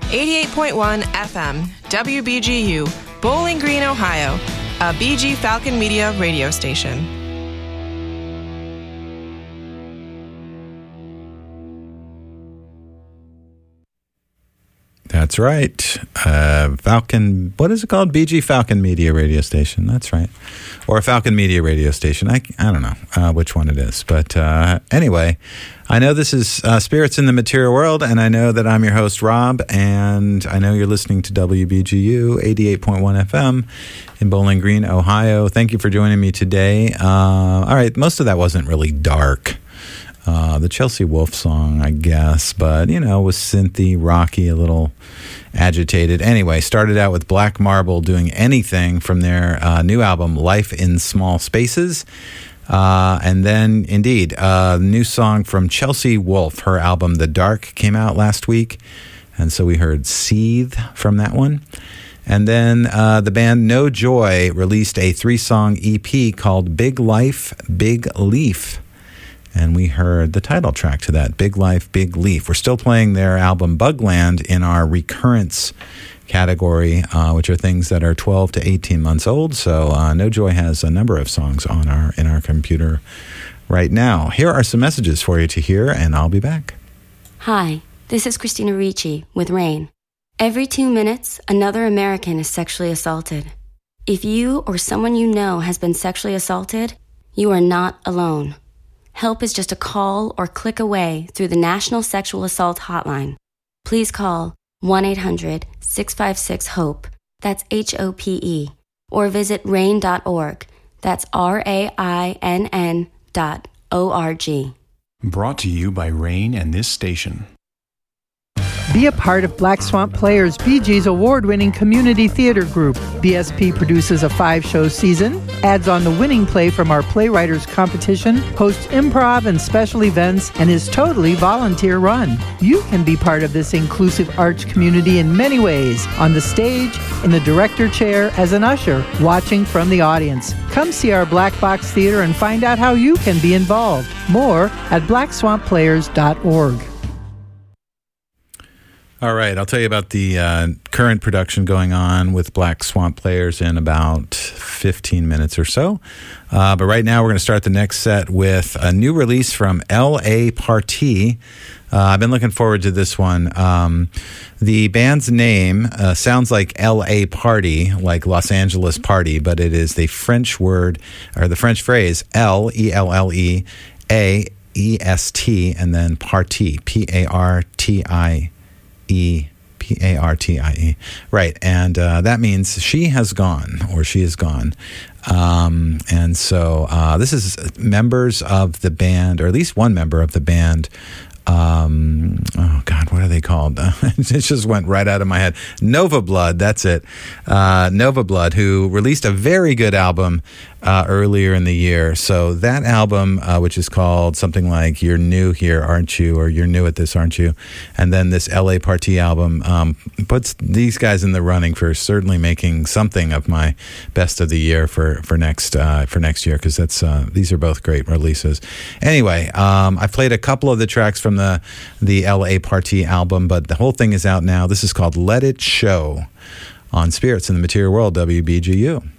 88.1 FM, WBGU, Bowling Green, Ohio, a BG Falcon Media radio station. That's right. Falcon, what is it called? BG Falcon Media radio station. That's right. Or Falcon Media radio station. I don't know which one it is. But anyway, I know this is Spirits in the Material World, and I know that I'm your host, Rob, and I know you're listening to WBGU 88.1 FM in Bowling Green, Ohio. Thank you for joining me today. All right, most of that wasn't really dark. The Chelsea Wolfe song, I guess, but, was synthy, rocky, a little agitated. Anyway, started out with Black Marble doing Anything from their new album, Life in Small Spaces. And then, indeed, a new song from Chelsea Wolfe. Her album, The Dark, came out last week. And so we heard Seethe from that one. And then the band No Joy released a 3-song EP called Big Life, Big Leaf. And we heard the title track to that, Big Life, Big Leaf. We're still playing their album Bugland in our recurrence category, which are things that are 12 to 18 months old. So No Joy has a number of songs in our computer right now. Here are some messages for you to hear, and I'll be back. Hi, this is Christina Ricci with RAIN. Every 2 minutes, another American is sexually assaulted. If you or someone you know has been sexually assaulted, you are not alone. Help is just a call or click away through the National Sexual Assault Hotline. Please call 1-800-656-HOPE, that's HOPE, or visit RAIN.org, that's RAINN.org. Brought to you by RAIN and this station. Be a part of Black Swamp Players, BG's award-winning community theater group. BSP produces a 5-show season, adds on the winning play from our Playwriters competition, hosts improv and special events, and is totally volunteer-run. You can be part of this inclusive arts community in many ways, on the stage, in the director chair, as an usher, watching from the audience. Come see our Black Box Theater and find out how you can be involved. More at blackswampplayers.org. All right, I'll tell you about the current production going on with Black Swamp Players in about 15 minutes or so. But right now we're going to start the next set with a new release from L.A. Party. I've been looking forward to this one. The band's name sounds like L.A. Party, like Los Angeles Party, but it is the French word, or the French phrase, L-E-L-L-E, A-E-S-T, and then Party, P-A-R-T-I. Partie. Right. And that means she has gone, or she is gone. And so this is members of the band, or at least one member of the band. Oh God, what are they called? It just went right out of my head. Nova Blood, that's it. Nova Blood, who released a very good album earlier in the year. So that album, which is called something like You're New Here, Aren't You? Or You're New at This, Aren't You? And then this LA Party album puts these guys in the running for certainly making something of my best of the year for next year, because that's these are both great releases. Anyway, I've played a couple of the tracks from the LA Party album, but the whole thing is out now. This is called Let It Show on Spirits in the Material World, WBGU.